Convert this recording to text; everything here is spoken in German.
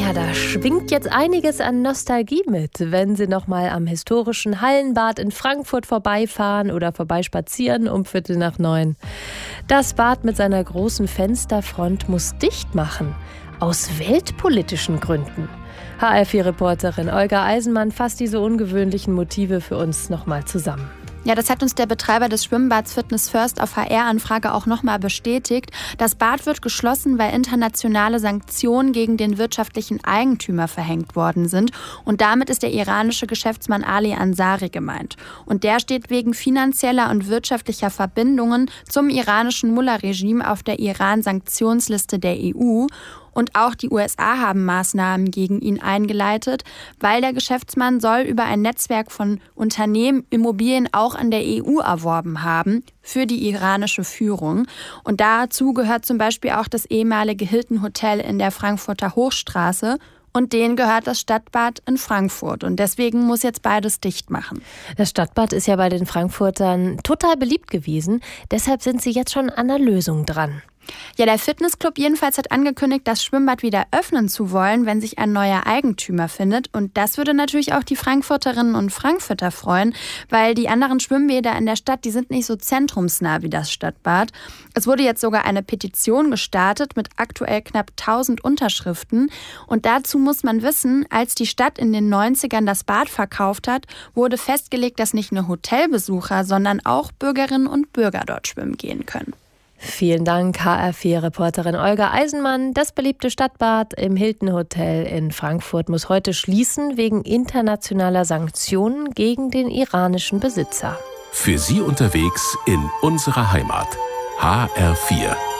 Ja, da schwingt jetzt einiges an Nostalgie mit, wenn Sie noch mal am historischen Hallenbad in Frankfurt vorbeifahren oder vorbeispazieren um 8:45. Das Bad mit seiner großen Fensterfront muss dicht machen, aus weltpolitischen Gründen. HR4-Reporterin Olga Eisenmann fasst diese ungewöhnlichen Motive für uns noch mal zusammen. Ja, das hat uns der Betreiber des Schwimmbads Fitness First auf HR-Anfrage auch nochmal bestätigt. Das Bad wird geschlossen, weil internationale Sanktionen gegen den wirtschaftlichen Eigentümer verhängt worden sind. Und damit ist der iranische Geschäftsmann Ali Ansari gemeint. Und der steht wegen finanzieller und wirtschaftlicher Verbindungen zum iranischen Mullah-Regime auf der Iran-Sanktionsliste der EU. Und auch die USA haben Maßnahmen gegen ihn eingeleitet, weil der Geschäftsmann soll über ein Netzwerk von Unternehmen Immobilien auch an der EU erworben haben für die iranische Führung. Und dazu gehört zum Beispiel auch das ehemalige Hilton Hotel in der Frankfurter Hochstraße. Und denen gehört das Stadtbad in Frankfurt. Und deswegen muss jetzt beides dicht machen. Das Stadtbad ist ja bei den Frankfurtern total beliebt gewesen. Deshalb sind sie jetzt schon an der Lösung dran. Ja, der Fitnessclub jedenfalls hat angekündigt, das Schwimmbad wieder öffnen zu wollen, wenn sich ein neuer Eigentümer findet. Und das würde natürlich auch die Frankfurterinnen und Frankfurter freuen, weil die anderen Schwimmbäder in der Stadt, die sind nicht so zentrumsnah wie das Stadtbad. Es wurde jetzt sogar eine Petition gestartet mit aktuell knapp 1000 Unterschriften. Und dazu muss man wissen, als die Stadt in den 90ern das Bad verkauft hat, wurde festgelegt, dass nicht nur Hotelbesucher, sondern auch Bürgerinnen und Bürger dort schwimmen gehen können. Vielen Dank, HR4-Reporterin Olga Eisenmann. Das beliebte Stadtbad im Hilton Hotel in Frankfurt muss heute schließen wegen internationaler Sanktionen gegen den iranischen Besitzer. Für Sie unterwegs in unserer Heimat. HR4.